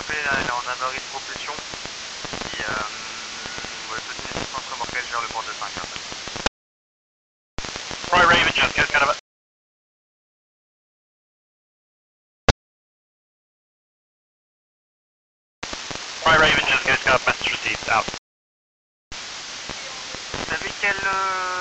attrapé, là, elle est en avarie de propulsion. Et ouais, toute une assistance remorquage vers le port de 5. Hein. Right, Raven, just get kind of. Right, Raven, just get message received out. Vous savez quelle